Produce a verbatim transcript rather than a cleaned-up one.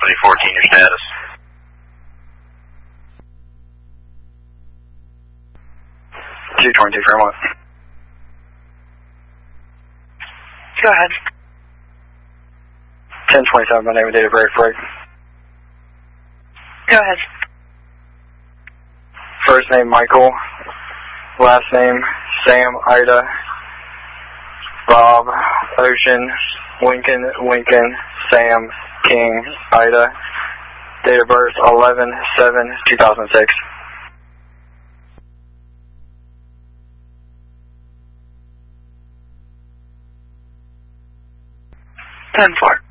Company fourteen, your status. two twenty-two, Fairmont. Go ahead. ten twenty-seven, my name and date of birth, break. Go ahead. First name Michael, last name Sam, Ida, Bob, Ocean, Lincoln, Lincoln, Sam, King, Ida, date of birth eleven seven two thousand six. ten four.